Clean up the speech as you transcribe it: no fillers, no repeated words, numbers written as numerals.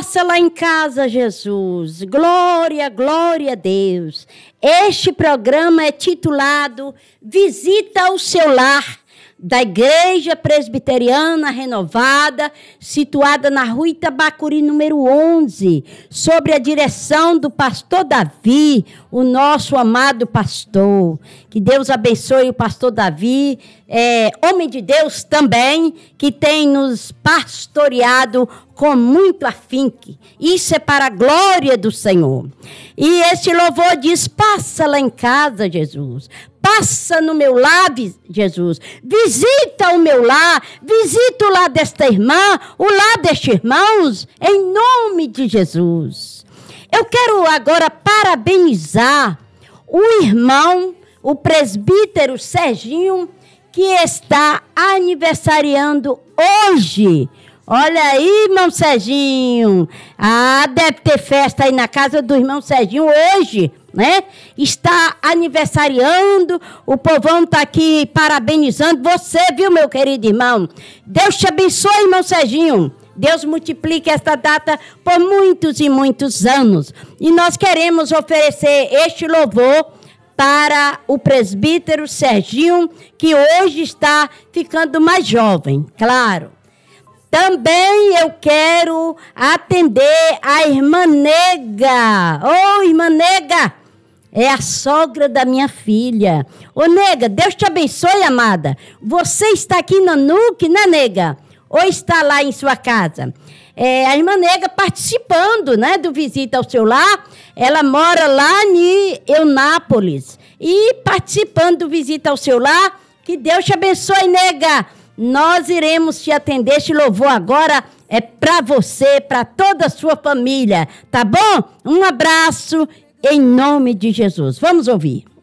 Passa lá em casa, Jesus. Glória, glória a Deus. Este programa é titulado Visita ao Seu Lar, da Igreja Presbiteriana Renovada, situada na Rua Itabacuri, número 11, sobre a direção do pastor Davi, o nosso amado pastor. Que Deus abençoe o pastor Davi, homem de Deus também, que tem nos pastoreado com muito afinque. Isso é para a glória do Senhor. E este louvor diz: passa lá em casa, Jesus. Passa no meu lar, Jesus. Visita o meu lar. Visita o lar desta irmã, o lar destes irmãos, em nome de Jesus. Eu quero agora parabenizar o irmão, o presbítero Serginho, que está aniversariando hoje. Olha aí, irmão Serginho. Deve ter festa aí na casa do irmão Serginho hoje, né? Está aniversariando, o povão está aqui parabenizando você, viu, meu querido irmão? Deus te abençoe, irmão Serginho. Deus multiplique esta data por muitos e muitos anos. E nós queremos oferecer este louvor para o presbítero Serginho, que hoje está ficando mais jovem, claro. Também eu quero atender a irmã Nega. Ô, irmã Nega, é a sogra da minha filha. Ô, Nega, Deus te abençoe, amada. Você está aqui na NUC, né, Nega? Ou está lá em sua casa? A irmã Nega participando, né, do Visita ao Seu Lar. Ela mora lá em Eunápolis. E participando do Visita ao Seu Lar. Que Deus te abençoe, Nega. Nós iremos te atender. Este louvor agora é para você, para toda a sua família, tá bom? Um abraço em nome de Jesus. Vamos ouvir.